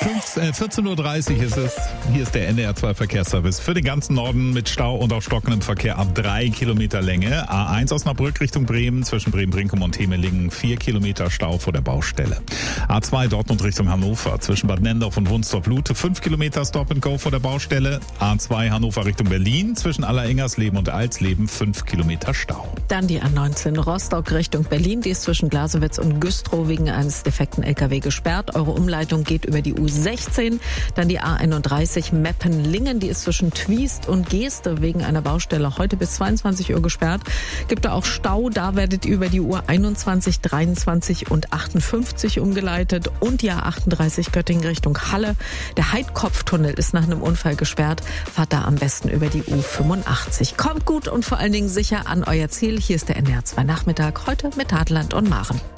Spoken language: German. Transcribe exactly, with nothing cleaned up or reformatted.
vierzehn Uhr dreißig ist es. Hier ist der N D R zwei Verkehrsservice für den ganzen Norden mit Stau und auch stockendem Verkehr ab drei Kilometer Länge. A eins Osnabrück Richtung Bremen zwischen Bremen-Brinkum und Hemelingen vier Kilometer Stau vor der Baustelle. A zwei Dortmund Richtung Hannover zwischen Bad Nendorf und Wunstorf-Lute fünf Kilometer Stop and Go vor der Baustelle. A zwei Hannover Richtung Berlin zwischen Allerengersleben und Alsleben fünf Kilometer Stau. Dann die A neunzehn Rostock Richtung Berlin, die ist zwischen Glasewitz und Güstrow wegen eines defekten L K W gesperrt. Eure Umleitung geht über die U sechzehn. Dann die A einunddreißig Meppen-Lingen, die ist zwischen Twiest und Geeste wegen einer Baustelle heute bis zweiundzwanzig Uhr gesperrt. Gibt da auch Stau, da werdet ihr über die U einundzwanzig, dreiundzwanzig und achtundfünfzig umgeleitet. Und die A achtunddreißig Göttingen Richtung Halle. Der Heidkopftunnel ist nach einem Unfall gesperrt. Fahrt da am besten über die U fünfundachtzig. Kommt gut und vor allen Dingen sicher an euer Ziel. Hier ist der N D R zwei Nachmittag, heute mit Tadeland und Maren.